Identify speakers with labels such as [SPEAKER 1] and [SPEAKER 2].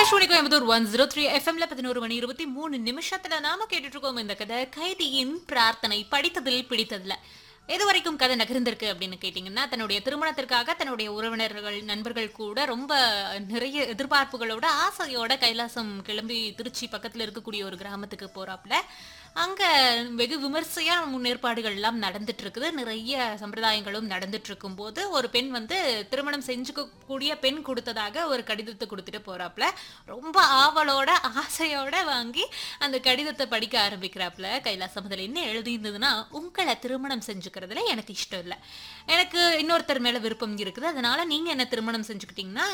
[SPEAKER 1] ஆகாஷ்வாணி கோயம்புத்தூர் 103 எஃப்எம்ல 11 மணி 23 நிமிஷத்துல நாம கேட்டுட்டு இருக்கோம் இந்த கதை கைதியின் பிரார்த்தனை. படித்ததில் பிடித்ததுல எது வரைக்கும் கதை நகர்ந்திருக்கு அப்படின்னு கேட்டீங்கன்னா, தன்னுடைய திருமணத்திற்காக தன்னுடைய உறவினர்கள் நண்பர்கள் கூட ரொம்ப நிறைய எதிர்பார்ப்புகளோட ஆசையோட கைலாசம் கிளம்பி திருச்சி பக்கத்துல இருக்கக்கூடிய ஒரு கிராமத்துக்கு போறாப்புல. அங்க வெகு விமர்சையா முன்னேற்பாடுகள் எல்லாம் நடந்துட்டு இருக்குது. நிறைய சம்பிரதாயங்களும் நடந்துட்டு இருக்கும் போது ஒரு பெண் வந்து திருமணம் செஞ்சுக்கக்கூடிய பெண் கொடுத்ததாக ஒரு கடிதத்தை கொடுத்துட்டு போறாப்புல. ரொம்ப ஆவலோட ஆசையோட வாங்கி அந்த கடிதத்தை படிக்க ஆரம்பிக்கிறாப்புல. கைலாசம் அதில் என்ன எழுதியிருந்ததுன்னா, உங்களை திருமணம் செஞ்சுக்கிறதுல எனக்கு இஷ்டம் இல்லை, எனக்கு இன்னொருத்தர் மேல விருப்பம் இருக்குது, அதனால நீங்க என்ன திருமணம் செஞ்சுக்கிட்டீங்கன்னா